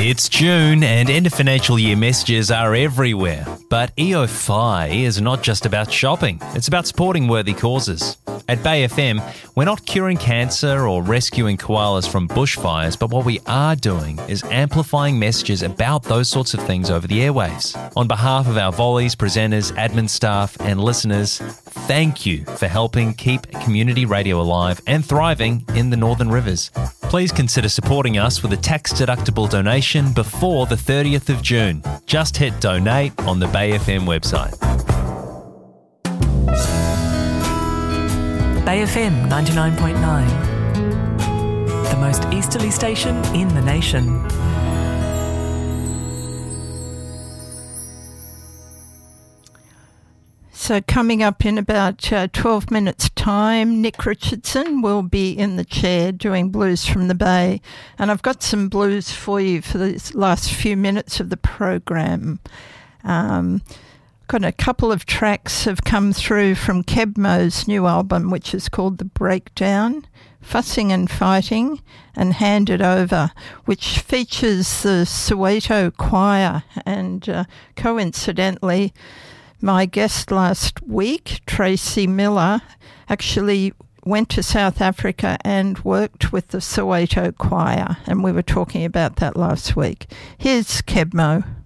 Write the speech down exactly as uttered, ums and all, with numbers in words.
It's June and end of financial year messages are everywhere. But E O F I is not just about shopping, it's about supporting worthy causes. At Bay F M, we're not curing cancer or rescuing koalas from bushfires, but what we are doing is amplifying messages about those sorts of things over the airwaves. On behalf of our volleys, presenters, admin staff and listeners, thank you for helping keep community radio alive and thriving in the Northern Rivers. Please consider supporting us with a tax-deductible donation before the thirtieth of June. Just hit donate on the Bay F M website. Bay F M ninety-nine point nine, the most easterly station in the nation. So coming up in about uh, twelve minutes' time, Nick Richardson will be in the chair doing Blues from the Bay. And I've got some blues for you for the last few minutes of the program. Um, got a couple of tracks have come through from Kebmo's new album, which is called The Breakdown, Fussing and Fighting, and Hand It Over, which features the Soweto Choir. And uh, coincidentally, my guest last week, Tracy Miller, actually went to South Africa and worked with the Soweto Choir, and we were talking about that last week. Here's Kebmo.